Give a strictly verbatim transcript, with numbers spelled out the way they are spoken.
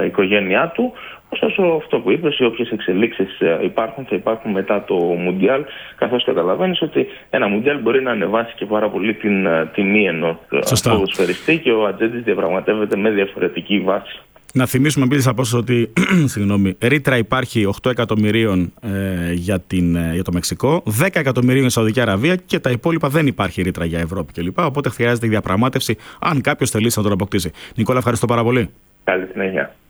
οικογένειά του. Ωστόσο, αυτό που είπες, οι όποιες εξελίξεις υπάρχουν, θα υπάρχουν μετά το Μουντιάλ, καθώς καταλαβαίνεις ότι ένα Μουντιάλ μπορεί να ανεβάσει και πάρα πολύ την τιμή ενός ποδοσφαιριστή και ο ατζέντης διαπραγματεύεται με διαφορετική βάση. Να θυμίσουμε επίσης από όσο ότι συγγνώμη, ρήτρα υπάρχει οκτώ εκατομμυρίων ε, για, την, ε, για το Μεξικό, δέκα εκατομμυρίων για Σαουδική Αραβία και τα υπόλοιπα δεν υπάρχει ρήτρα για Ευρώπη κλπ. Οπότε χρειάζεται η διαπραγμάτευση αν κάποιος θελήσει να τον αποκτήσει. Νικόλα, ευχαριστώ πάρα πολύ. Καλή συνέχεια.